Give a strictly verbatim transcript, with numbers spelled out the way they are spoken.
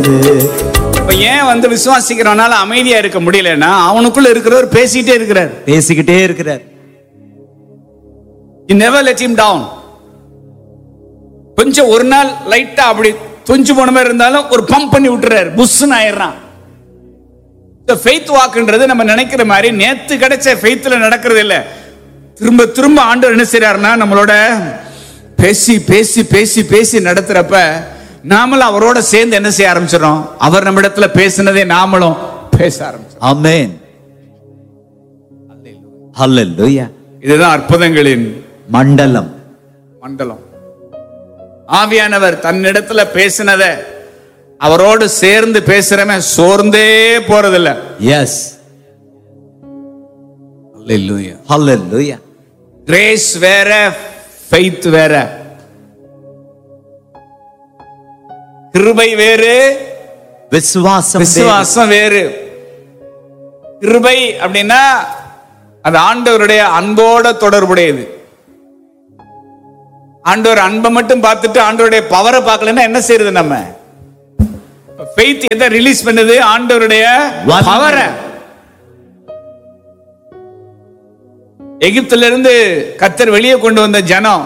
இப்ப ஏன் வந்து விசுவாசிக்கிறவனால அமைதியா இருக்க முடியலன்னா அவனுக்குள்ள இருக்கிறவர் பேசிட்டே இருக்கிறார் பேசிக்கிட்டே இருக்கிறார். You never let him down. கொஞ்சம் ஒரு நாள் லைட்டா அப்படி துஞ்சு போன மாதிரி இருந்தாலும் ஒரு பம்ப் பண்ணி விட்டுறாரு, புஷ்னு ஆயிடுறான். இந்த ஃபெய்த் வாக்குன்றது நம்ம நினைக்கிற மாதிரி நேத்து கிடைச்ச ஃபெய்த்ல நடக்கிறது இல்ல. திரும்ப திரும்ப ஆண்டவர் என்ன செய்றாருன்னா நம்மளோட பேசி பேசி பேசி பேசி நடத்துறப்ப நாமளும் அவரோட சேர்ந்து என்ன செய்ய ஆரம்பிச்சிடறோம், அவர் நம்ம இடத்துல பேசினதே நாமளும் பேச ஆரம்பிச்சோம். ஆமென். ஹல்லேலூயா. இதுதான் அற்புதங்களின் மண்டலம். மண்டலம். ஆவியானவர் தன்னிடத்துல பேசினத அவரோடு சேர்ந்து பேசுறவன் சோர்ந்தே போறதில்ல. எஸ். ஹல்லேலூயா. ஹல்லேலூயா. கிரேஸ் வேற, ஃபெய்த் வேற. கிருபை வேறு, விசுவாசம் விசுவாசம் வேறு. கிருபை அப்படின்னா அது ஆண்டவருடைய அன்போட தொடர்புடையது. ஆண்டவர் அன்பை மட்டும் பார்த்துட்டு ஆண்டவருடைய பவரை பார்க்கலன்னா என்ன செய்யறது? நம்ம ஃபெய்த் எதை ரிலீஸ் பண்ணுது? ஆண்டவருடைய பவரை. எகிப்திலிருந்து கர்த்தர் வெளியே கொண்டு வந்த ஜனம்